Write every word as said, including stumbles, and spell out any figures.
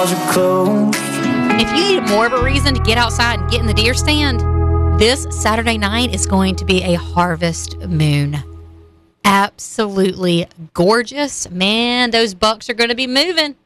If you need more of a reason to get outside and get in the deer stand, this Saturday night is going to be a harvest moon. Absolutely gorgeous. Man, those bucks are going to be moving.